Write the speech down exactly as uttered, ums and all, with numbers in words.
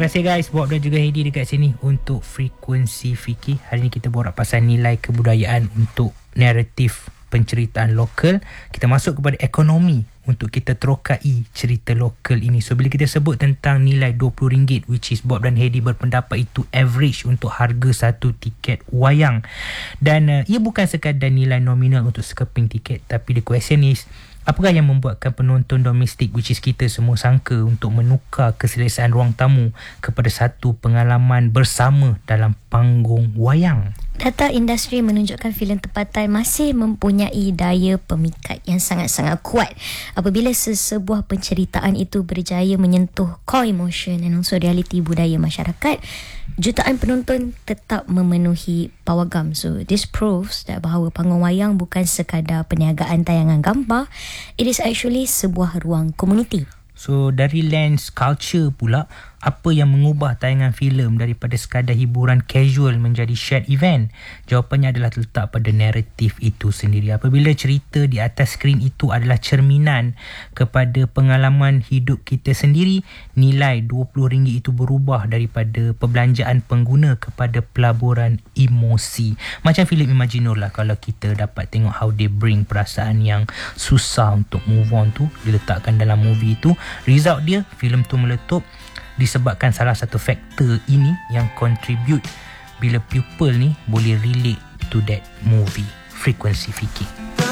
kasih guys, Bob dan juga Hedi dekat sini untuk Frekuensi Fikir. Hari ni kita borak pasal nilai kebudayaan untuk naratif penceritaan lokal. Kita masuk kepada ekonomi untuk kita terokai cerita lokal ini. So bila kita sebut tentang nilai dua puluh ringgit, which is Bob dan Hedi berpendapat itu average untuk harga satu tiket wayang. Dan uh, ia bukan sekadar nilai nominal untuk sekeping tiket, tapi the question is, apakah yang membuatkan penonton domestik, which is kita semua, sangka untuk menukar keselesaan ruang tamu kepada satu pengalaman bersama dalam panggung wayang? Data industri menunjukkan filem tempatan masih mempunyai daya pemikat yang sangat-sangat kuat apabila sesebuah penceritaan itu berjaya menyentuh core emotion and also realiti budaya masyarakat. Jutaan penonton tetap memenuhi pawagam. So this proves that bahawa panggung wayang bukan sekadar perniagaan tayangan gambar, it is actually sebuah ruang komuniti. So dari lens culture pula, apa yang mengubah tayangan filem daripada sekadar hiburan casual menjadi shared event? Jawapannya adalah terletak pada naratif itu sendiri. Apabila cerita di atas skrin itu adalah cerminan kepada pengalaman hidup kita sendiri, nilai dua puluh ringgit itu berubah daripada perbelanjaan pengguna kepada pelaburan emosi. Macam filem Imaginor lah, kalau kita dapat tengok how they bring perasaan yang susah untuk move on tu, diletakkan dalam movie tu. Result dia, filem tu meletup disebabkan salah satu faktor ini yang contribute bila people ni boleh relate to that movie. Frekuensi Fikir.